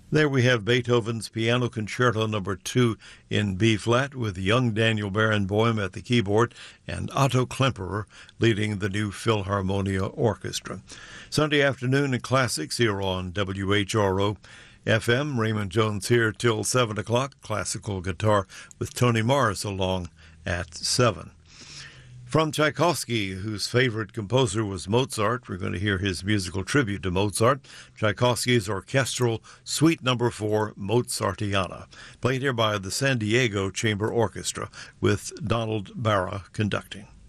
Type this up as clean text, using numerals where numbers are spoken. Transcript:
There we have Beethoven's Piano Concerto No. 2 in B-flat with young Daniel Barenboim at the keyboard and Otto Klemperer leading the new Philharmonia Orchestra. Sunday afternoon in classics here on WHRO FM. Raymond Jones here till 7 o'clock. Classical guitar with Tony Morris along at 7. From Tchaikovsky, whose favorite composer was Mozart, we're going to hear his musical tribute to Mozart, Tchaikovsky's orchestral Suite No. 4, Mozartiana, played here by the San Diego Chamber Orchestra with Donald Barra conducting.